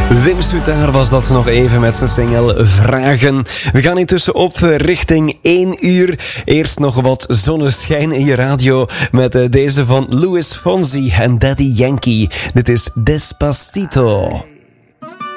Wim Soetaar was dat nog even met zijn single Vragen. We gaan intussen op richting 1 uur. Eerst nog wat zonneschijn in je radio met deze van Luis Fonsi en Daddy Yankee. Dit is Despacito.